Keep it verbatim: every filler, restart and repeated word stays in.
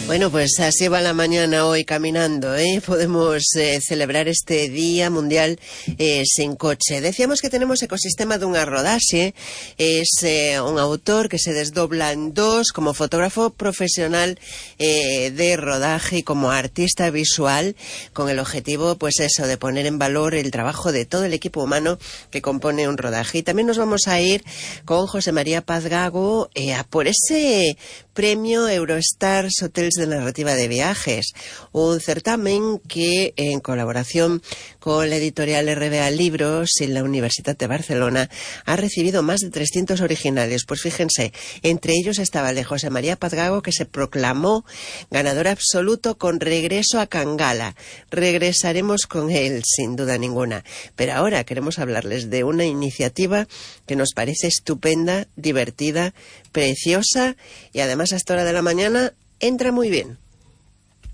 Bueno, pues así va la mañana hoy caminando, ¿eh? Podemos eh, celebrar este Día Mundial eh, sin coche. Decíamos que tenemos Ecosistema dunha rodaxe, es eh, un autor que se desdobla en dos como fotógrafo profesional eh, de rodaje y como artista visual, con el objetivo, pues eso, de poner en valor el trabajo de todo el equipo humano que compone un rodaje. Y también nos vamos a ir con José María Paz Gago eh, a por ese premio Eurostars Hotels de Narrativa de Viajes, un certamen que en colaboración con la editorial R B A Libros y la Universitat de Barcelona ha recibido más de trescientos originales. Pues fíjense, entre ellos estaba el de José María Paz Gago, que se proclamó ganador absoluto con Regreso a Cangala. Regresaremos con él, sin duda ninguna. Pero ahora queremos hablarles de una iniciativa que nos parece estupenda, divertida, preciosa y además a esta hora de la mañana entra muy bien.